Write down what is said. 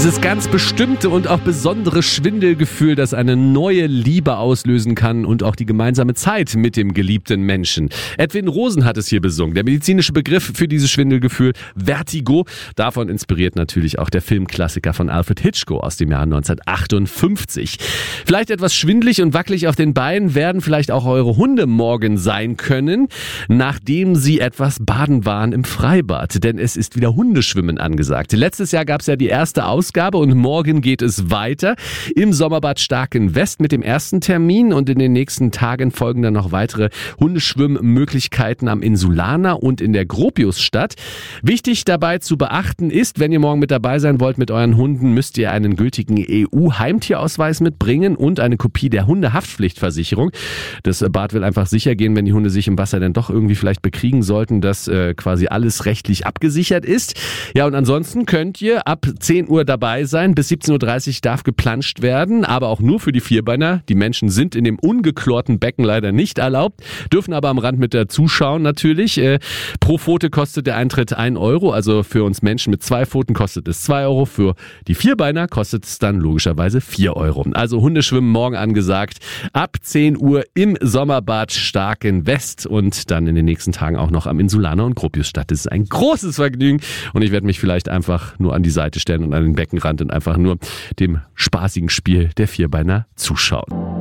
Dieses ganz bestimmte und auch besondere Schwindelgefühl, das eine neue Liebe auslösen kann und auch die gemeinsame Zeit mit dem geliebten Menschen. Edwin Rosen hat es hier besungen. Der medizinische Begriff für dieses Schwindelgefühl, Vertigo. Davon inspiriert natürlich auch der Filmklassiker von Alfred Hitchcock aus dem Jahr 1958. Vielleicht etwas schwindelig und wackelig auf den Beinen werden vielleicht auch eure Hunde morgen sein können, nachdem sie etwas baden waren im Freibad. Denn es ist wieder Hundeschwimmen angesagt. Letztes Jahr gab es ja die erste Ausgabe und morgen geht es weiter im Sommerbad Starkenwest mit dem ersten Termin und in den nächsten Tagen folgen dann noch weitere Hundeschwimmmöglichkeiten am Insulaner und in der Gropiusstadt. Wichtig dabei zu beachten ist, wenn ihr morgen mit dabei sein wollt mit euren Hunden, müsst ihr einen gültigen EU-Heimtierausweis mitbringen und eine Kopie der Hundehaftpflichtversicherung. Das Bad will einfach sicher gehen, wenn die Hunde sich im Wasser dann doch irgendwie vielleicht bekriegen sollten, dass quasi alles rechtlich abgesichert ist. Ja, und ansonsten könnt ihr ab 10 Uhr dabei sein. Bis 17.30 Uhr darf geplanscht werden, aber auch nur für die Vierbeiner. Die Menschen sind in dem ungeklorten Becken leider nicht erlaubt, dürfen aber am Rand mit dazu schauen natürlich. Pro Pfote kostet der Eintritt 1 Euro, also für uns Menschen mit 2 Pfoten kostet es 2 Euro. Für die Vierbeiner kostet es dann logischerweise 4 Euro. Also Hundeschwimmen morgen angesagt, ab 10 Uhr im Sommerbad Starkenwest und dann in den nächsten Tagen auch noch am Insulaner und Gropiusstadt. Das ist ein großes Vergnügen und ich werde mich vielleicht einfach nur an die Seite stellen und an den Beckenrand und einfach nur dem spaßigen Spiel der Vierbeiner zuschauen.